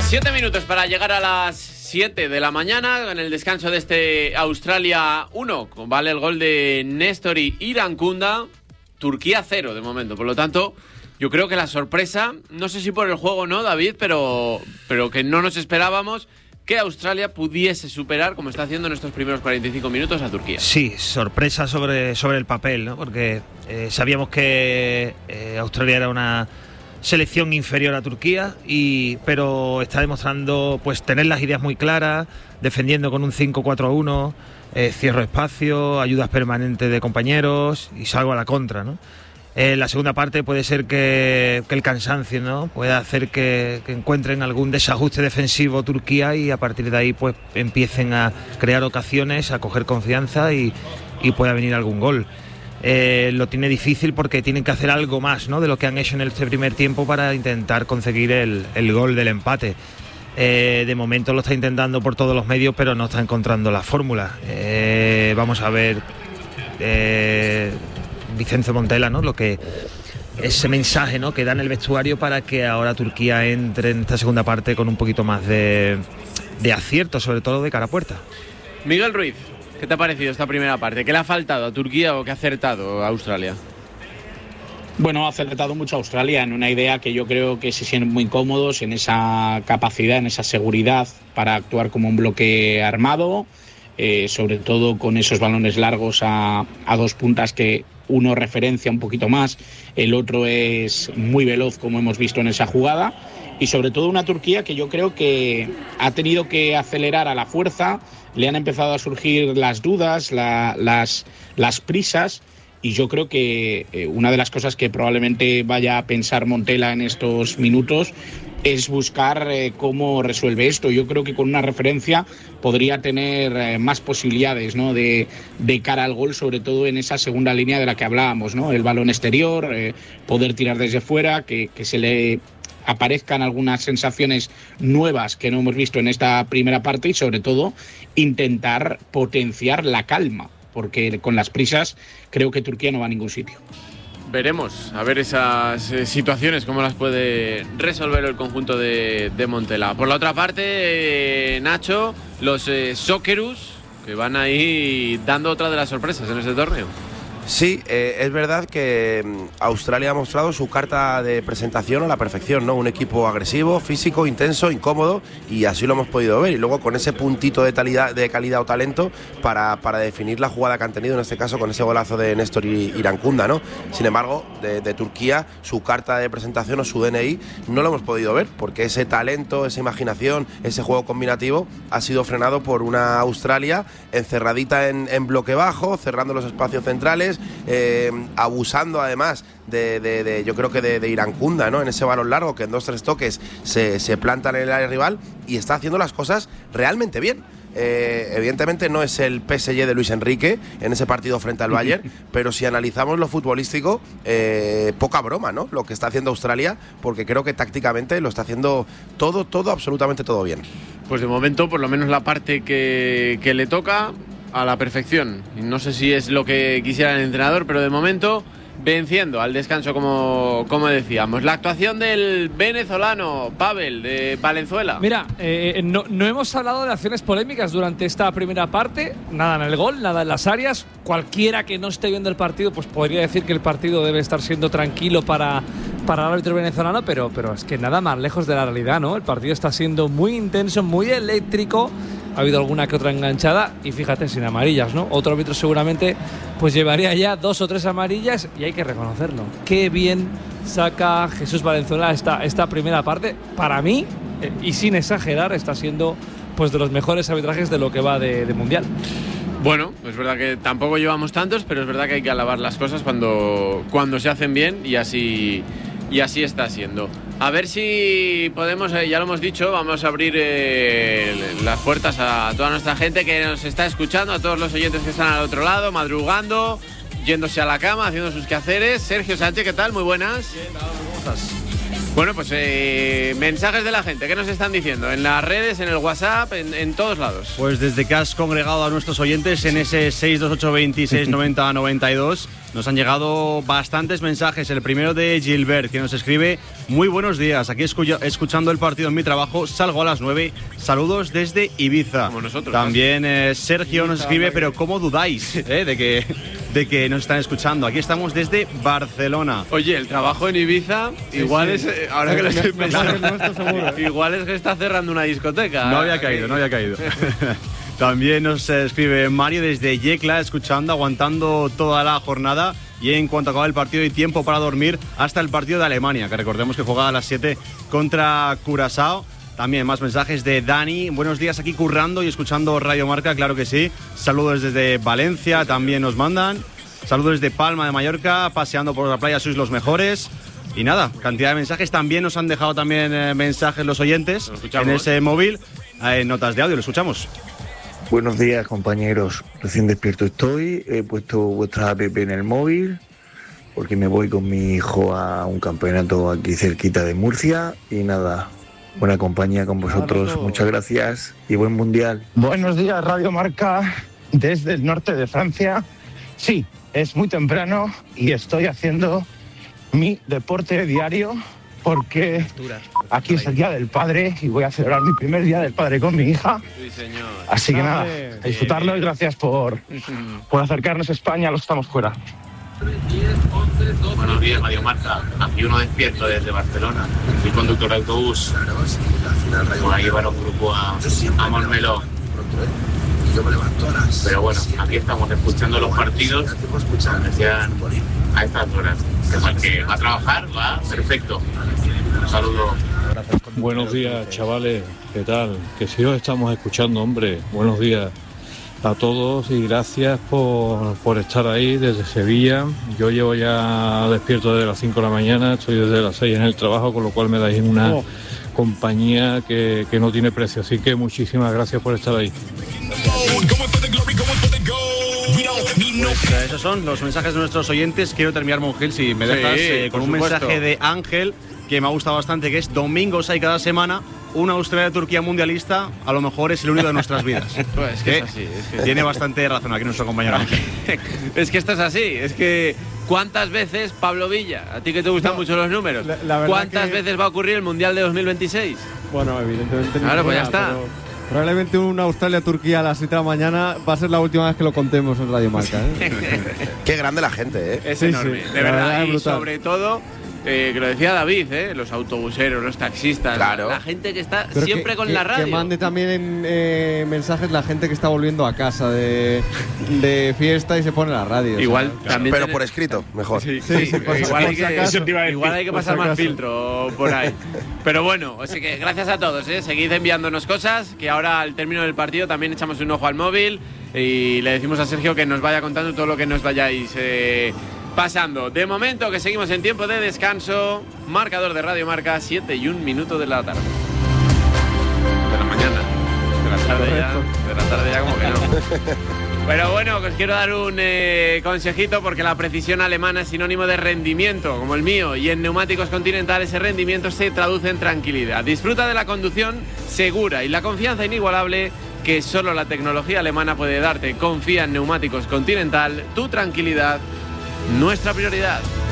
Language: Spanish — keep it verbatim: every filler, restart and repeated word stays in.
Siete minutos para llegar a las siete de la mañana en el descanso de este Australia uno. Vale el gol de Néstor y Irankunda. Turquía cero de momento. Por lo tanto, yo creo que la sorpresa, no sé si por el juego o no, David, pero, pero que no nos esperábamos que Australia pudiese superar, como está haciendo en estos primeros cuarenta y cinco minutos, a Turquía. Sí, sorpresa sobre, sobre el papel, ¿no? Porque eh, sabíamos que eh, Australia era una selección inferior a Turquía, y pero está demostrando pues tener las ideas muy claras, defendiendo con un cinco cuatro uno, eh, cierro espacio, ayudas permanentes de compañeros y salgo a la contra, ¿no? En eh, la segunda parte puede ser que, que el cansancio, ¿no?, pueda hacer que, que encuentren algún desajuste defensivo Turquía, y a partir de ahí pues empiecen a crear ocasiones, a coger confianza y, y pueda venir algún gol. Eh, lo tiene difícil porque tienen que hacer algo más, ¿no?, de lo que han hecho en este primer tiempo para intentar conseguir el, el gol del empate. Eh, de momento lo está intentando por todos los medios, pero no está encontrando la fórmula. Eh, vamos a ver eh, Vicente Montella, ¿no?, lo que ese mensaje, ¿no?, que da en el vestuario para que ahora Turquía entre en esta segunda parte con un poquito más de, de acierto, sobre todo de cara a puerta. Miguel Ruiz, ¿qué te ha parecido esta primera parte? ¿Qué le ha faltado a Turquía o qué ha acertado a Australia? Bueno, ha acertado mucho a Australia en una idea que yo creo que se sienten muy cómodos en esa capacidad, en esa seguridad para actuar como un bloque armado, eh, sobre todo con esos balones largos a, a dos puntas que uno referencia un poquito más, el otro es muy veloz, como hemos visto en esa jugada, y sobre todo una Turquía que yo creo que ha tenido que acelerar a la fuerza. Le han empezado a surgir las dudas, la, las, las prisas, y yo creo que eh, una de las cosas que probablemente vaya a pensar Montella en estos minutos es buscar eh, cómo resuelve esto. Yo creo que con una referencia podría tener eh, más posibilidades, ¿no?, de, de cara al gol, sobre todo en esa segunda línea de la que hablábamos, ¿no?, el balón exterior, eh, poder tirar desde fuera, que, que se le aparezcan algunas sensaciones nuevas que no hemos visto en esta primera parte, y sobre todo intentar potenciar la calma, porque con las prisas creo que Turquía no va a ningún sitio. Veremos, a ver esas eh, situaciones, cómo las puede resolver el conjunto de, de Montella. Por la otra parte, eh, Nacho, los eh, Socceroos, que van ahí dando otra de las sorpresas en este torneo. Sí, eh, es verdad que Australia ha mostrado su carta de presentación a la perfección, ¿no? Un equipo agresivo, físico, intenso, incómodo, y así lo hemos podido ver. Y luego con ese puntito de, talidad, de calidad o talento para, para definir la jugada que han tenido, en este caso con ese golazo de Néstor Irankunda, ¿no? Sin embargo, de, de Turquía, su carta de presentación o su D N I no lo hemos podido ver, porque ese talento, esa imaginación, ese juego combinativo ha sido frenado por una Australia encerradita en, en bloque bajo, cerrando los espacios centrales, Eh, abusando además de, de, de yo creo que de, de Irankunda, ¿no?, en ese balón largo que en dos tres toques se, se planta en el área rival, y está haciendo las cosas realmente bien. Eh, evidentemente no es el P S G de Luis Enrique en ese partido frente al Bayern, pero si analizamos lo futbolístico, eh, poca broma, ¿no?, lo que está haciendo Australia, porque creo que tácticamente lo está haciendo todo, todo, absolutamente todo bien. Pues de momento, por lo menos la parte que, que le toca, a la perfección. No sé si es lo que quisiera el entrenador, pero de momento venciendo al descanso, como, como decíamos. La actuación del venezolano Pavel de Valenzuela. Mira, eh, no, no hemos hablado de acciones polémicas durante esta primera parte, nada en el gol, nada en las áreas. Cualquiera que no esté viendo el partido pues podría decir que el partido debe estar siendo tranquilo para, para el árbitro venezolano, pero, pero es que nada más lejos de la realidad, ¿no? El partido está siendo muy intenso, muy eléctrico. Ha habido alguna que otra enganchada, y fíjate, sin amarillas, ¿no? Otro árbitro seguramente pues llevaría ya dos o tres amarillas, y hay que reconocerlo. Qué bien saca Jesús Valenzuela esta, esta primera parte. Para mí, eh, y sin exagerar, está siendo pues de los mejores arbitrajes de lo que va de, de Mundial. Bueno, es verdad que tampoco llevamos tantos, pero es verdad que hay que alabar las cosas cuando, cuando se hacen bien, y así, y así está siendo. A ver si podemos, eh, ya lo hemos dicho, vamos a abrir eh, las puertas a toda nuestra gente que nos está escuchando, a todos los oyentes que están al otro lado, madrugando, yéndose a la cama, haciendo sus quehaceres. Sergio Sánchez, ¿qué tal? Muy buenas. ¿Qué tal? ¿Cómo estás? Bueno, pues eh, mensajes de la gente, ¿qué nos están diciendo? En las redes, en el WhatsApp, en, en todos lados. Pues desde que has congregado a nuestros oyentes en ese seis dos ocho veintiséis noventa noventa y dos, nos han llegado bastantes mensajes. El primero de Gilbert, que nos escribe: muy buenos días, aquí escu- escuchando el partido en mi trabajo, salgo a las nueve, saludos desde Ibiza. Como nosotros. También eh, Sergio nos escribe: pero ¿cómo dudáis eh, de, que, de que nos están escuchando? Aquí estamos desde Barcelona. Oye, el trabajo en Ibiza, sí, igual sí. es, eh, ahora que lo estoy pensando, igual es que está cerrando una discoteca. No había caído, no había caído. También nos escribe Mario desde Yecla, escuchando, aguantando toda la jornada. Y en cuanto acaba el partido y tiempo para dormir, hasta el partido de Alemania, que recordemos que juega a las siete contra Curazao. También más mensajes de Dani: buenos días, aquí currando y escuchando Radio Marca, claro que sí. Saludos desde Valencia, también nos mandan. Saludos desde Palma de Mallorca, paseando por la playa, sois los mejores. Y nada, cantidad de mensajes. También nos han dejado también eh, mensajes los oyentes en ese móvil, eh, notas de audio, lo escuchamos. Buenos días, compañeros. Recién despierto estoy. He puesto vuestra app en el móvil porque me voy con mi hijo a un campeonato aquí cerquita de Murcia. Y nada, buena compañía con vosotros. Muchas gracias y buen mundial. Buenos días, Radio Marca, desde el norte de Francia. Sí, es muy temprano y estoy haciendo mi deporte diario porque aquí es el Día del Padre y voy a celebrar mi primer Día del Padre con mi hija. Sí, señor. Así que nada, a disfrutarlo y gracias por, por acercarnos a España a los que estamos fuera. Buenos días, Radio Marca. Aquí uno despierto desde Barcelona. Soy conductor de autobús. Voy a llevar un grupo a, a Montmeló. Pero bueno, aquí estamos escuchando los partidos, como decían, a estas horas. El que va a trabajar va perfecto. Un saludo. Buenos días, chavales. ¿Qué tal? Que si os estamos escuchando, hombre. Buenos días a todos y gracias por, por estar ahí desde Sevilla. Yo llevo ya despierto desde las cinco de la mañana, estoy desde las seis en el trabajo, con lo cual me dais una oh. compañía que, que no tiene precio. Así que muchísimas gracias por estar ahí. Pues eh, esos son los mensajes de nuestros oyentes. Quiero terminar, Monjil, si me dejas, sí, eh, con un supuesto. mensaje de Ángel que me ha gustado bastante, que es: domingos hay cada semana, una Australia-Turquía mundialista, a lo mejor es el único de nuestras vidas. Pues es que es así, es que tiene bastante razón aquí nuestro compañero Ángel. Es que esto es así, es que ¿cuántas veces, Pablo Villa, a ti que te gustan no, mucho los números, la, la cuántas que... veces va a ocurrir el Mundial de dos mil veintiséis? Bueno, evidentemente claro, ninguna, pues ya está. Pero... probablemente una Australia-Turquía a las siete de la mañana va a ser la última vez que lo contemos en Radio Marca, ¿eh? Qué grande la gente, ¿eh? Es sí, enorme, sí, de verdad. verdad y sobre todo, eh, que lo decía David, ¿eh? Los autobuseros, los taxistas, claro. la gente que está Pero siempre que, con que, la radio. Que mande también en, eh, mensajes la gente que está volviendo a casa de, de fiesta y se pone la radio. Igual, ¿sabes? también pero tiene... por escrito, mejor. Sí, sí, sí, sí, por igual, hay si que, acaso, igual hay que pasar más filtro por ahí. Pero bueno, así que gracias a todos, ¿eh? Seguid enviándonos cosas, que ahora al término del partido también echamos un ojo al móvil y le decimos a Sergio que nos vaya contando todo lo que nos vayáis eh, pasando. De momento, que seguimos en tiempo de descanso, marcador de Radio Marca, siete y un minuto de la tarde. De la mañana. De la tarde ya, de la tarde ya como que no. Pero bueno, os quiero dar un eh, consejito, porque la precisión alemana es sinónimo de rendimiento, como el mío, y en Neumáticos Continental ese rendimiento se traduce en tranquilidad. Disfruta de la conducción segura y la confianza inigualable que solo la tecnología alemana puede darte. Confía en Neumáticos Continental, tu tranquilidad, nuestra prioridad.